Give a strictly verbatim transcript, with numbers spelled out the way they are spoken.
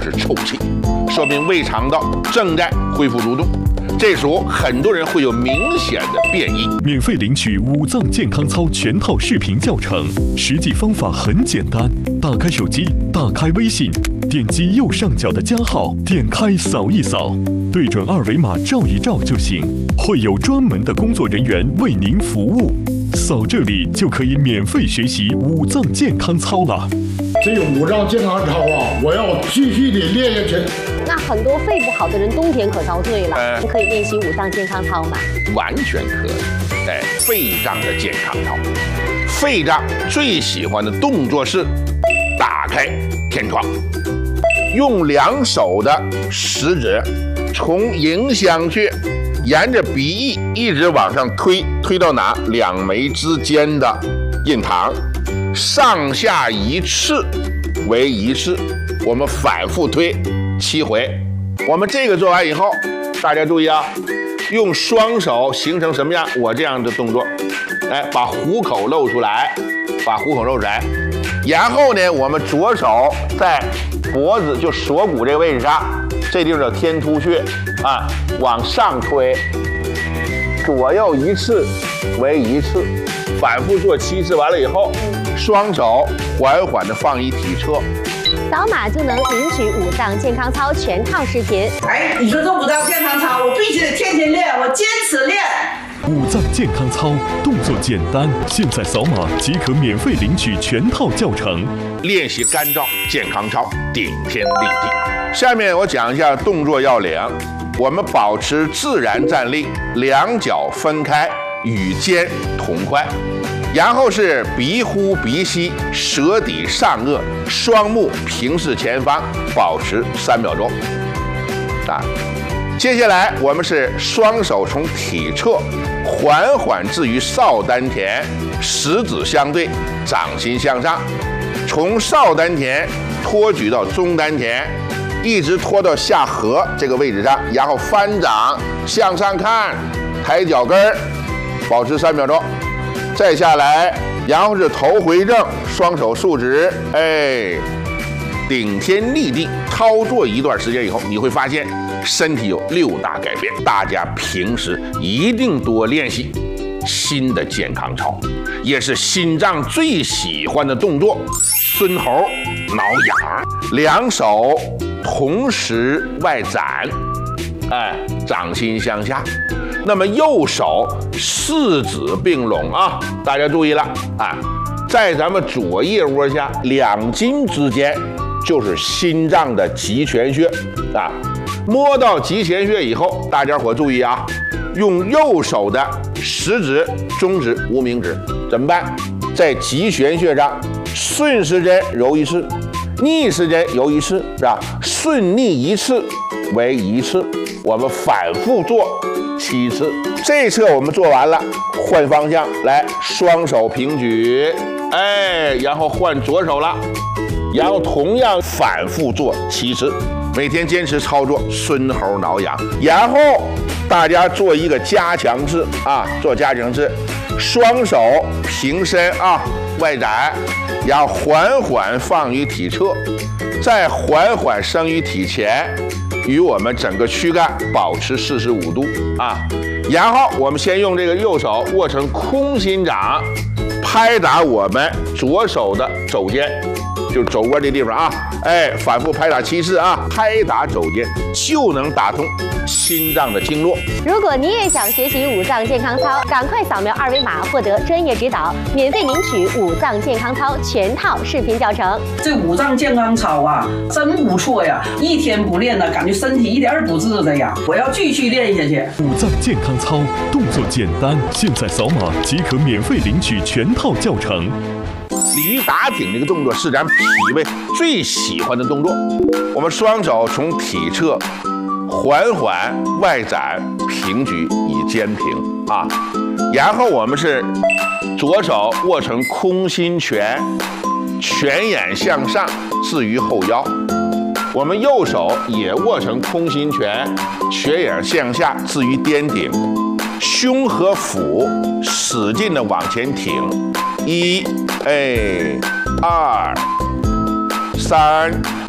止臭气，说明胃肠道正在恢复蠕动。这时候很多人会有明显的便意。 免费领取五脏健康操全套视频教程，实际方法很简单，打开手机，打开微信，点击右上角的加号，点开扫一扫，对准二维码照一照就行，会有专门的工作人员为您服务。扫这里就可以免费学习五脏健康操了。 这个五脏健康操啊，我要继续的练下去。 那很多肺不好的人冬天可遭罪了，呃、可以练习五脏健康操吗？ 完全可以。哎，肺脏的健康操，肺脏最喜欢的动作是打开天窗，用两手的食指从迎香穴沿着鼻翼一直往上推，推到哪？两眉之间的印堂，上下一次为一次，我们反复推七回。我们这个做完以后，大家注意啊，用双手形成什么样？我这样的动作，哎，把虎口露出来，把虎口露出来。然后呢，我们左手在脖子就锁骨这个位置上，这地方叫天突穴啊，往上推，左右一次为一次，反复做七次。完了以后，双手缓缓地放于体侧。 扫码就能领取五脏健康操全套视频。 哎，你说这五脏健康操，我必须得天天练，我坚持练。 五脏健康操动作简单，现在扫码即可免费领取全套教程。 练习干燥健康操，顶天立地。下面我讲一下动作要领。我们保持自然站立，两脚分开，与肩同宽。然后是鼻呼鼻吸，舌抵上颚，双目平视前方，保持三秒钟。啊，接下来我们是双手从体侧缓缓置于少丹田，食指相对，掌心向上，从少丹田托举到中丹田，一直拖到下颌这个位置上，然后翻掌向上看，抬脚跟儿，保持三秒钟。再下来，然后是头回正，双手竖直，哎，顶天立地。操作一段时间以后，你会发现身体有六大改变。大家平时一定多练习新的健康操，也是心脏最喜欢的动作——孙猴挠痒。两手同时外展，哎，掌心向下。那么右手四指并拢啊，大家注意了啊，在咱们左腋窝下两筋之间就是心脏的极泉穴啊。摸到极泉穴以后，大家伙注意啊，用右手的食指、中指、无名指怎么办？在极泉穴上顺时针揉一次，逆时针揉一次，是吧？顺逆一次为一次，我们反复做七次。这侧我们做完了，换方向来，双手平举，哎，然后换左手了，然后同样反复做七次。每天坚持操作孙猴挠痒，然后大家做一个加强式啊，做加强式，双手平伸啊，外展，然后缓缓放于体侧，再缓缓升于体前，与我们整个躯干保持四十五度啊。然后我们先用这个右手握成空心掌，拍打我们左手的肘尖，就是肘窝这地方啊，哎，反复拍打七次啊，拍打肘尖就能打通心脏的经络。 如果你也想学习五脏健康操，赶快扫描二维码获得专业指导，免费领取五脏健康操全套视频教程。 这五脏健康操啊，真不错呀！一天不练呢，感觉身体一点不自在呀。我要继续练下去。 五脏健康操动作简单，现在扫码即可免费领取全套教程。 鲤鱼打挺这个动作是咱脾胃最喜欢的动作。我们双手从体侧缓缓外展平举以肩平啊，然后我们是左手握成空心拳，拳眼向上置于后腰，我们右手也握成空心拳，拳眼向下置于颠顶，胸和腹使劲的往前挺，一，哎，二，三，